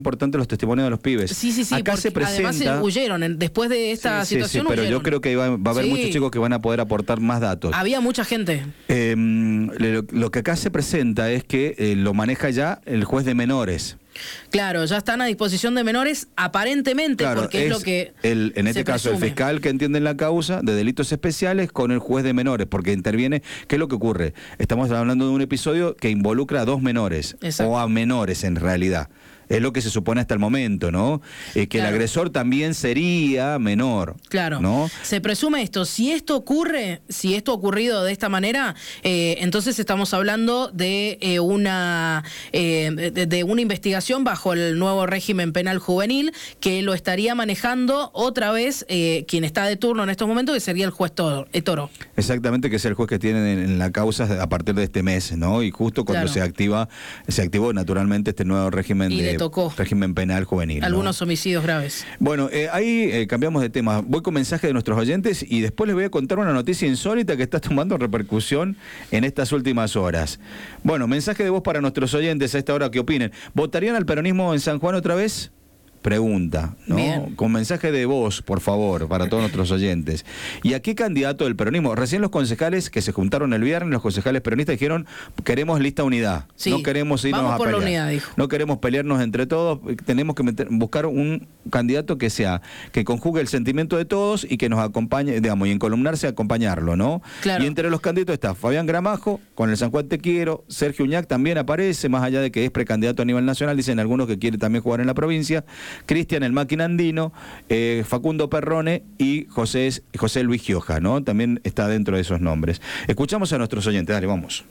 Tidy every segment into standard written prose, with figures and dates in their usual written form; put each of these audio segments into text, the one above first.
Importante los testimonios de los pibes. Sí, Acá se presenta... además huyeron, después de esta situación pero huyeron. yo creo que va a haber muchos chicos que van a poder aportar más datos. Había mucha gente. Lo que acá se presenta es que lo maneja ya el juez de menores. Claro, ya están a disposición de menores aparentemente, claro, porque es lo que en este caso presume. el fiscal que entiende en la causa de delitos especiales con el juez de menores, porque interviene. ¿Qué es lo que ocurre? Estamos hablando de un episodio que involucra a dos menores. Exacto. O a menores en realidad. Es lo que se supone hasta el momento, ¿no? Que claro, el agresor también sería menor. Claro. ¿No? Se presume esto. Si esto ocurre, si esto ha ocurrido de esta manera, entonces estamos hablando de una investigación bajo el nuevo régimen penal juvenil que lo estaría manejando otra vez quien está de turno en estos momentos, que sería el juez Toro. Exactamente, que es el juez que tiene en la causa a partir de este mes, ¿no? Y justo cuando claro, se activó naturalmente este nuevo régimen régimen penal juvenil. Algunos homicidios graves. Bueno, ahí cambiamos de tema. Voy con mensaje de nuestros oyentes y después les voy a contar una noticia insólita que está tomando repercusión en estas últimas horas. Bueno, mensaje de voz para nuestros oyentes a esta hora, ¿qué opinen? ¿Votarían al peronismo en San Juan otra vez? Pregunta, ¿no? Bien. Con mensaje de voz, por favor, para todos nuestros oyentes. ¿Y a qué candidato del peronismo? Recién los concejales que se juntaron el viernes, los concejales peronistas dijeron, queremos lista unidad, sí, no queremos irnos a pelear. La unidad, dijo. No queremos pelearnos entre todos, tenemos que buscar un candidato que conjugue el sentimiento de todos y que nos acompañe, digamos, y encolumnarse a acompañarlo, ¿no? Claro. Y entre los candidatos está Fabián Gramajo, con el San Juan Te Quiero, Sergio Uñac también aparece, más allá de que es precandidato a nivel nacional, dicen algunos que quiere también jugar en la provincia, Cristian el Máquina Andino, Facundo Perrone y José Luis Gioja, ¿no? También está dentro de esos nombres. Escuchamos a nuestros oyentes, dale, vamos.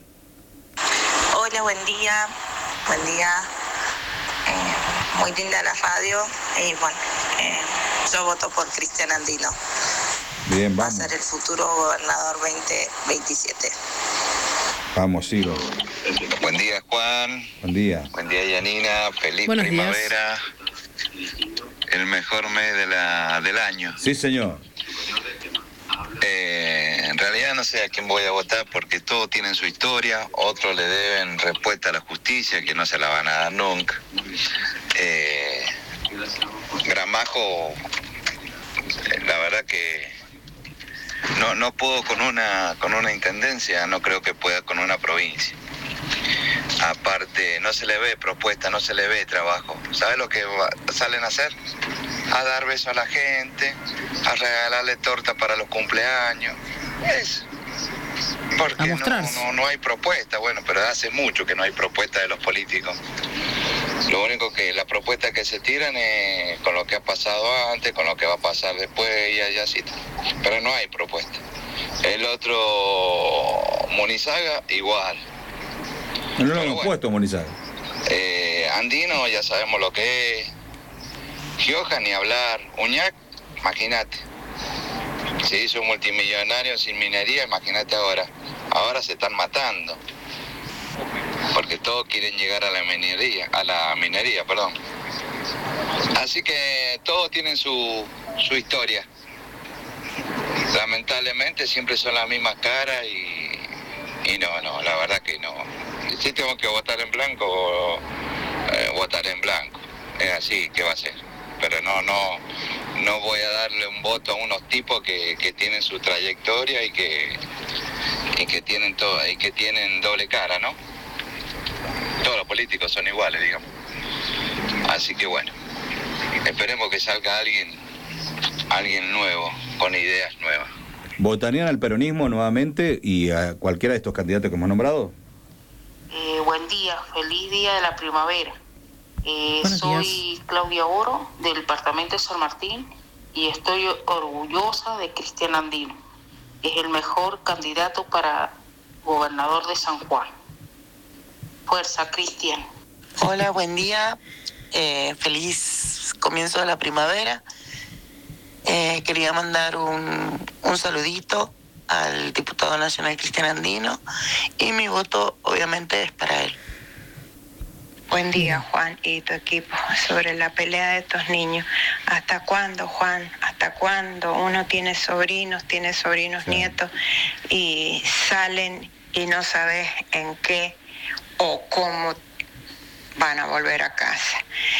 Hola, buen día. Buen día. Muy linda la radio. Y bueno, yo voto por Cristian Andino. Bien, vamos. Va a ser el futuro gobernador 2027. Vamos, Ciro. Buen día, Juan. Buen día. Buen día, Yanina. Feliz Buenos primavera. El mejor mes del año. Sí, señor. En realidad no sé a quién voy a votar porque todos tienen su historia, otros le deben respuesta a la justicia que no se la van a dar nunca. Gramajo, la verdad que no puedo con una intendencia, no creo que pueda con una provincia. Aparte, no se le ve propuesta, no se le ve trabajo. ¿Sabe lo que salen a hacer? A dar besos a la gente, a regalarle torta para los cumpleaños. Es porque no hay propuesta. Bueno, pero hace mucho que no hay propuesta de los políticos. Lo único que la propuesta que se tiran es con lo que ha pasado antes, con lo que va a pasar después y así. Pero no hay propuesta. El otro Munizaga igual. No lo hemos puesto, Monizaga. Andino ya sabemos lo que es. Gioja ni hablar. Uñac, imagínate. Se hizo multimillonario sin minería, imagínate ahora. Ahora se están matando. Porque todos quieren llegar a la minería, perdón. Así que todos tienen su historia. Lamentablemente siempre son las mismas caras y no, la verdad que no. Si tengo que votar en blanco, votaré en blanco. Es así, ¿qué va a ser? Pero no voy a darle un voto a unos tipos que tienen su trayectoria y que tienen doble cara, ¿no? Todos los políticos son iguales, digamos. Así que bueno, esperemos que salga alguien nuevo, con ideas nuevas. ¿Votarían al peronismo nuevamente y a cualquiera de estos candidatos que hemos nombrado? Buen día, feliz día de la primavera. Soy Claudia Oro, del departamento de San Martín, y estoy orgullosa de Cristian Andino. Es el mejor candidato para gobernador de San Juan. Fuerza, Cristian. Hola, buen día. Feliz comienzo de la primavera. Quería mandar un saludito al diputado nacional Cristian Andino y mi voto obviamente es para él. Buen día, Juan, y tu equipo, sobre la pelea de estos niños. ¿Hasta cuándo, Juan? ¿Hasta cuándo? Uno tiene sobrinos, nietos, y salen y no sabes en qué o cómo van a volver a casa.